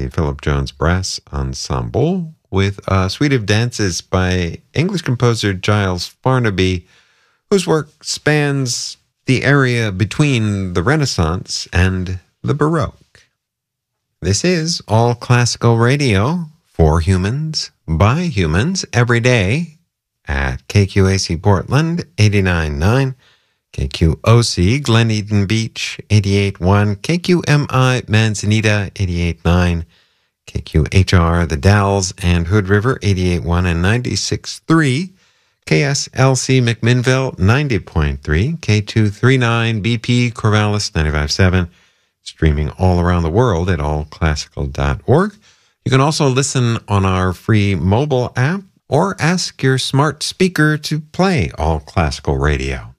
the Philip Jones Brass Ensemble with a suite of dances by English composer Giles Farnaby, whose work spans the area between the Renaissance and the Baroque. This is All Classical Radio for humans, by humans, every day at KQAC Portland 89.9, KQOC Glen Eden Beach 88.1, KQMI Manzanita 88.9, KQHR The Dalles and Hood River 88.1 and 96.3, KSLC McMinnville 90.3, K239 BP Corvallis 95.7, streaming all around the world at allclassical.org. You can also listen on our free mobile app or ask your smart speaker to play All Classical Radio.